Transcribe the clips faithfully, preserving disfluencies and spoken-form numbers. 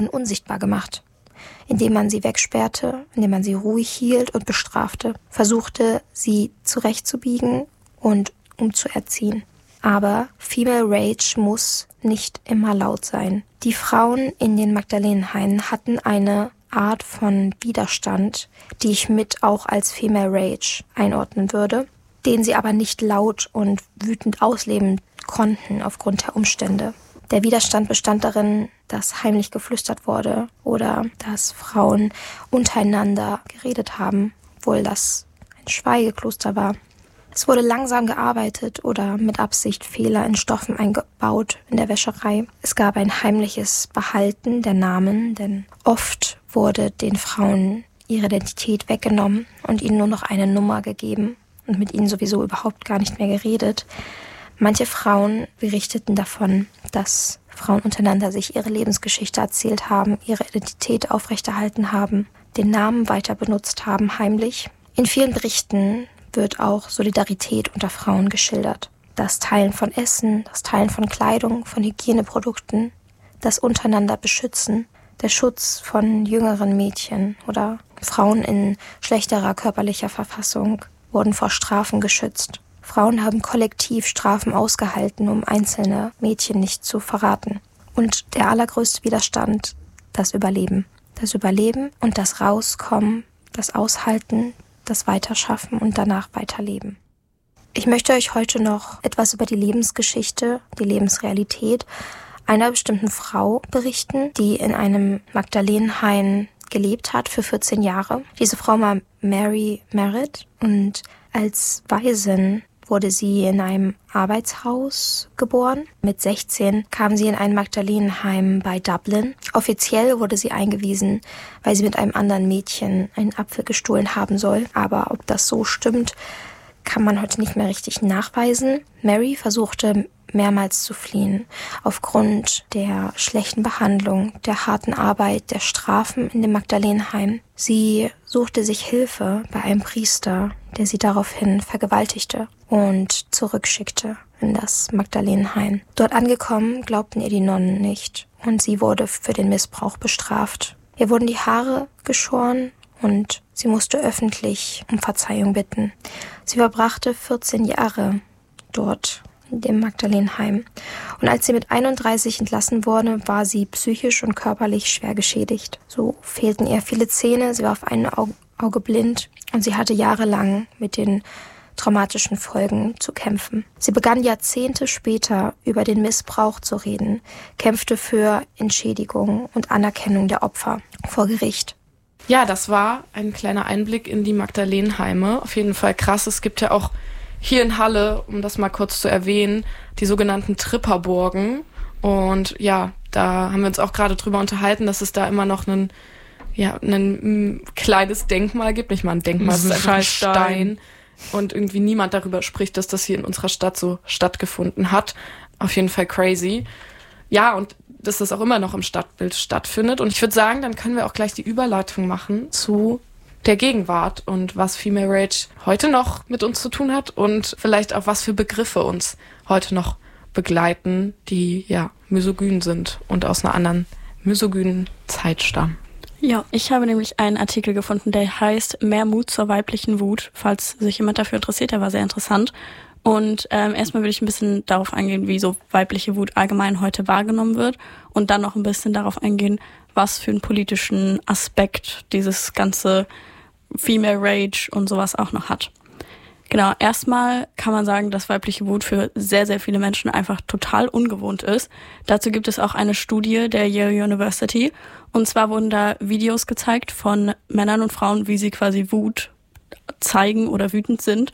unsichtbar gemacht, indem man sie wegsperrte, indem man sie ruhig hielt und bestrafte, versuchte, sie zurechtzubiegen und umzuerziehen. Aber Female Rage muss nicht immer laut sein. Die Frauen in den Magdalenenhainen hatten eine Art von Widerstand, die ich mit auch als Female Rage einordnen würde, den sie aber nicht laut und wütend ausleben konnten aufgrund der Umstände. Der Widerstand bestand darin, dass heimlich geflüstert wurde oder dass Frauen untereinander geredet haben, obwohl das ein Schweigekloster war. Es wurde langsam gearbeitet oder mit Absicht Fehler in Stoffen eingebaut in der Wäscherei. Es gab ein heimliches Behalten der Namen, denn oft wurde den Frauen ihre Identität weggenommen und ihnen nur noch eine Nummer gegeben und mit ihnen sowieso überhaupt gar nicht mehr geredet. Manche Frauen berichteten davon, dass Frauen untereinander sich ihre Lebensgeschichte erzählt haben, ihre Identität aufrechterhalten haben, den Namen weiter benutzt haben, heimlich. In vielen Berichten wird auch Solidarität unter Frauen geschildert. Das Teilen von Essen, das Teilen von Kleidung, von Hygieneprodukten, das untereinander Beschützen, der Schutz von jüngeren Mädchen oder Frauen in schlechterer körperlicher Verfassung wurden vor Strafen geschützt. Frauen haben kollektiv Strafen ausgehalten, um einzelne Mädchen nicht zu verraten. Und der allergrößte Widerstand, das Überleben. Das Überleben und das Rauskommen, das Aushalten, das Weiterschaffen und danach weiterleben. Ich möchte euch heute noch etwas über die Lebensgeschichte, die Lebensrealität einer bestimmten Frau berichten, die in einem Magdalenenhain gelebt hat für vierzehn Jahre. Diese Frau war Mary Merritt und als Waisin wurde sie in einem Arbeitshaus geboren. Mit sechzehn kam sie in ein Magdalenenheim bei Dublin. Offiziell wurde sie eingewiesen, weil sie mit einem anderen Mädchen einen Apfel gestohlen haben soll. Aber ob das so stimmt, kann man heute nicht mehr richtig nachweisen. Mary versuchte mehrmals zu fliehen, aufgrund der schlechten Behandlung, der harten Arbeit, der Strafen in dem Magdalenenheim. Sie suchte sich Hilfe bei einem Priester, der sie daraufhin vergewaltigte und zurückschickte in das Magdalenenheim. Dort angekommen, glaubten ihr die Nonnen nicht und sie wurde für den Missbrauch bestraft. Ihr wurden die Haare geschoren und sie musste öffentlich um Verzeihung bitten. Sie verbrachte vierzehn Jahre dort in dem Magdalenenheim. Und als sie mit einunddreißig entlassen wurde, war sie psychisch und körperlich schwer geschädigt. So fehlten ihr viele Zähne, sie war auf ein Auge blind und sie hatte jahrelang mit den traumatischen Folgen zu kämpfen. Sie begann Jahrzehnte später über den Missbrauch zu reden, kämpfte für Entschädigung und Anerkennung der Opfer vor Gericht. Ja, das war ein kleiner Einblick in die Magdalenenheime. Auf jeden Fall krass. Es gibt ja auch hier in Halle, um das mal kurz zu erwähnen, die sogenannten Tripperburgen. Und ja, da haben wir uns auch gerade drüber unterhalten, dass es da immer noch ein, ja, ein kleines Denkmal gibt. Nicht mal ein Denkmal, es ist einfach ein Stein. Und irgendwie niemand darüber spricht, dass das hier in unserer Stadt so stattgefunden hat. Auf jeden Fall crazy. Ja, und dass das auch immer noch im Stadtbild stattfindet. Und ich würde sagen, dann können wir auch gleich die Überleitung machen zu der Gegenwart und was Female Rage heute noch mit uns zu tun hat und vielleicht auch was für Begriffe uns heute noch begleiten, die ja misogyn sind und aus einer anderen misogynen Zeit stammen. Ja, ich habe nämlich einen Artikel gefunden, der heißt Mehr Mut zur weiblichen Wut, falls sich jemand dafür interessiert, der war sehr interessant. Und ähm, erstmal würde ich ein bisschen darauf eingehen, wie so weibliche Wut allgemein heute wahrgenommen wird und dann noch ein bisschen darauf eingehen, was für einen politischen Aspekt dieses ganze Female Rage und sowas auch noch hat. Genau, erstmal kann man sagen, dass weibliche Wut für sehr, sehr viele Menschen einfach total ungewohnt ist. Dazu gibt es auch eine Studie der Yale University. Und zwar wurden da Videos gezeigt von Männern und Frauen, wie sie quasi Wut zeigen oder wütend sind.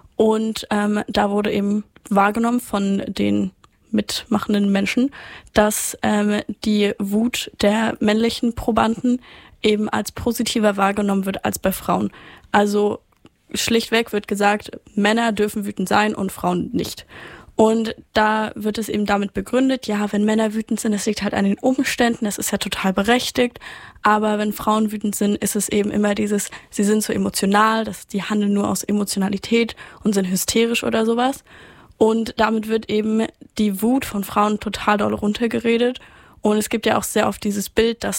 Und ähm, da wurde eben wahrgenommen von den mitmachenden Menschen, dass ähm, die Wut der männlichen Probanden eben als positiver wahrgenommen wird als bei Frauen. Also schlichtweg wird gesagt, Männer dürfen wütend sein und Frauen nicht. Und da wird es eben damit begründet, ja, wenn Männer wütend sind, das liegt halt an den Umständen, das ist ja total berechtigt. Aber wenn Frauen wütend sind, ist es eben immer dieses, sie sind so emotional, dass die handeln nur aus Emotionalität und sind hysterisch oder sowas. Und damit wird eben die Wut von Frauen total doll runtergeredet. Und es gibt ja auch sehr oft dieses Bild, dass